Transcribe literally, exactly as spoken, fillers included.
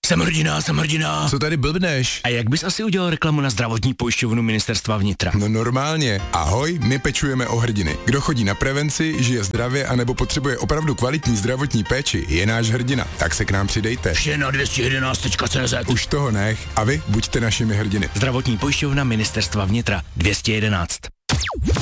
Jsem hrdina, jsem hrdina. Co tady blbneš? A jak bys asi udělal reklamu na zdravotní pojišťovnu Ministerstva vnitra? No normálně. Ahoj, my pečujeme o hrdiny. Kdo chodí na prevenci, žije zdravě anebo potřebuje opravdu kvalitní zdravotní péči, je náš hrdina. Tak se k nám přidejte. Vše na dvě stě jedenáct tečka cé zet. Už toho nech a vy buďte našimi hrdiny. Zdravotní pojišťovna Ministerstva vnitra dvě stě jedenáct.